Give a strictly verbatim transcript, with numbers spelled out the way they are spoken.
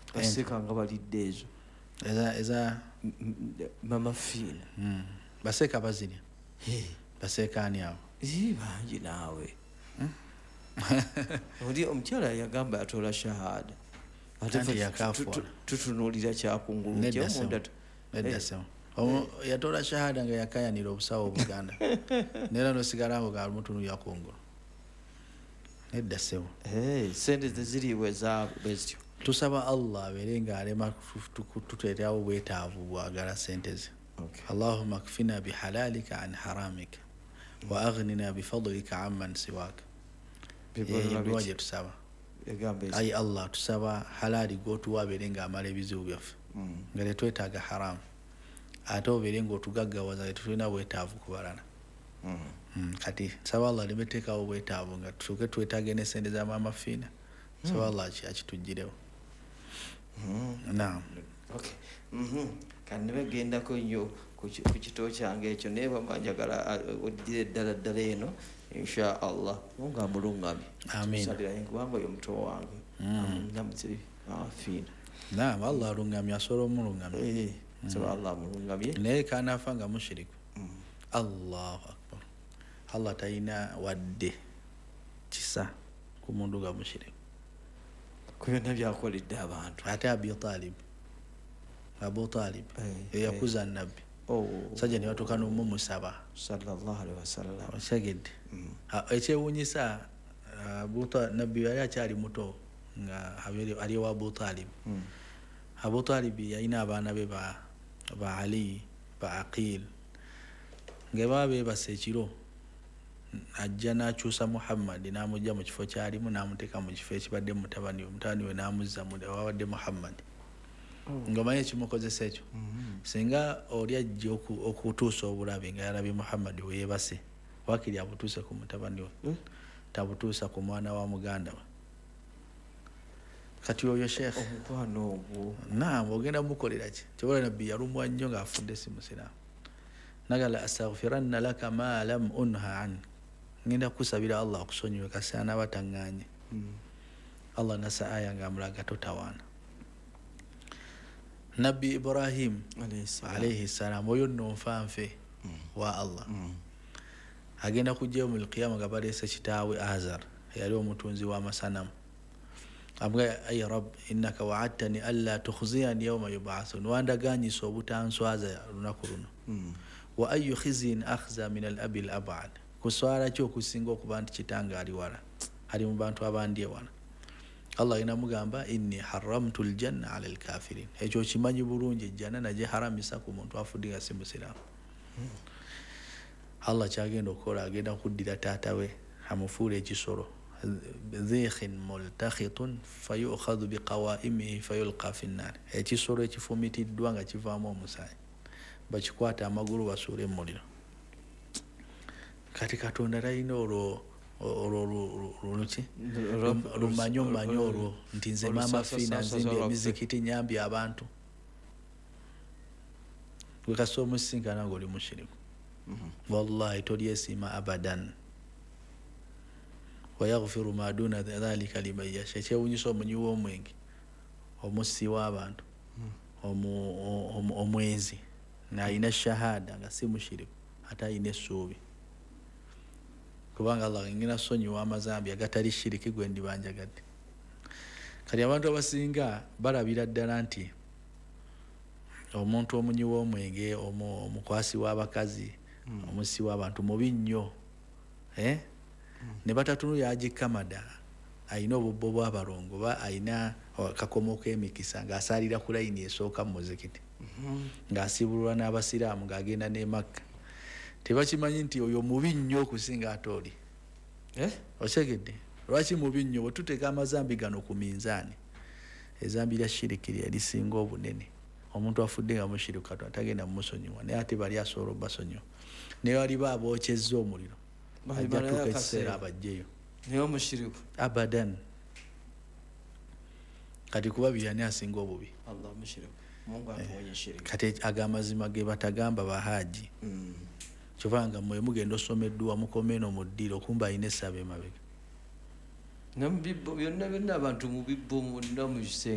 baseka nga balidde ezo eza eza mama fina mm. baseka bazirya hey. baseka ani abo ii bangi naawe oli omukyala yagamba yatoola shahada ate yakafwa tutunuulira kyakungulu kyomunda nedda sema yatoola shahada nga yakayanira obusawo obuganda nera nosigala ngo galumutunu yakungulu nedda sema sente teziriibwe zaabo bezityo tusaba Allah abeere nga alema tuteerawo bwetaavu bwagala sente ze Allahumma kfina bihalalika an haramika wa aghnina bifadlika amman siwaka dua gye tusaba ayi Allah tusaba halali gwotuwa abeere nga amala ebizibu byaffe nga tetwetaaga haramu ate obeere nga otugaggawaza tetulina bwetaavu ku balala kati nsaba Allah alimeteekawo bwetaavu nga tutuuke twetaage ne sente za maama fiina nsaba Allah akituggirewo naam kati ne bagendako nnyo ku kito kyange ekyo naye bamanjagala oddire ddala ddala eno insha Allah nga mulungamye salirayo kubanga oyo muto wange namutsiri fiina naam Allah alungamye asobola omulungamye nsaba Allah mulungamye naye kanaafa nga mushiriku Allahu akbar Allah talina wadde kisa ku muntu ga mushiriku ku byonna byakoledde abantu ate Abi Talib Abu Talib yakuza nabbi sajja ne batuuka n'omumusaba sallallahu alaihi wasallam osegedde ekyewuunyisa nabbi yali akyali muto nga ali wa Abu Talib Abu Talib yalina abaana be ba Ali ba Aqil nga baba beebasa ekiro ajja n'akyusa Muhammad n'amugya mu kifo kyalimu n'amuteeka mu kifo ekibadde mutabani we mutabani we n'amuzza mu awadde Muhammad ngomanye kimukozesa ekyo singa oli ajja okutuusa obulabe nga yalabye Muhammad we yeebase wakiri abutuuse ku mutabani we tabutuusa ku mwana wa muganda we kati oyo sheikh omukwano ogwo naam ogenda mukolera ki kyobola nabbi yalumwa nnyo ng'afudde si musiraamu nagala astaghfiranna laka ma lam unha an ngenda kusabira Allah okusonyiwe kasana batanganye Allah nasa aya ng'amulaga totawaana Nabi Ibrahim alayhi salam oyo nno nfanfe wa Allah agenda kujja mu qiyama nga baleese kitaawe Azar yali omutunzi w'amasanamu abwa ay rab innaka wa'adtani alla tukhziyani yawma yub'athun wandaganyisa obutanswaza lunaku luno wa ayu khizin akhza min al-abi al-ab'ad kuswala kyo kusinga okuba nti kitanga ali wala ali mu bantu abandi ewala Allah inamugamba inni haramtu al-janna 'ala al-kafirin ekyo kimanyi bulungi janna naje haramisa ku muntu afudde nga si musiramu Allah kyagenda okola agenda kuddira taata we amufuula ekisolo dhikhin multakhitun fayukhadhu biqawa'imihi fayulqa fi an-nar ekisolo ekifumitiddwa nga kivaamu omusaayi bakikwata amagulu basuule muliro kati Katonda talina olwo oluluki lumanyo manyo olwo nti nze maama fiina nzimbi emizikiti nyambye abantu wekasa omusinkana ng'oli mushiriku wallahi tolyesiima abadan wayaghfiru ma duna dhalika liman yasha ekyewunyisa omunyi w'omwenge omussi w'abantu omwenzi n'alina shahada nga si mushiriku ate alina essuubi kubanga Allah ngina sonyiwa amazambi agatali shiriki gwe ndibanjagadde kati abantu abasinga balabira ddala nti omuntu omunyi w'omwenge omukwasi w'abakazi omussi w'abantu mubi nnyo eh ne batatu yagikamada ayina obubbo bw'abalongo ba ayina kakomo k'emikisa ng'asalira ku layini esooka mu muzikiti ng'asibulwa n'abasiraamu ng'agenda ne Makka tebakimanyi nti oyo mubi nnyo okusinga ate oli okyegedde lwaki mubi nnyo bwe tuteeka amazambi gano ku minzaani ezambi lya shiriki lye lisinga obunene omuntu afudde nga mushiriku Katonda tagenda mumusonyiwa naye ate bali asobola obbasonyiwa naye waliba abookyezza omuliro ajja tuuka ekiseera abajjeyo naye omushiriku abadan kati kuba byani asinga obubi Allah mushiriku Mungu atuwonye shiriki kati ag'amazima ge batagamba bahaji kyovanga mwe mugenda osomeddwa mukomeno mu ddiro okumba ayina essaba emabega namubibbo byonna byonna abantu mu bibbo mu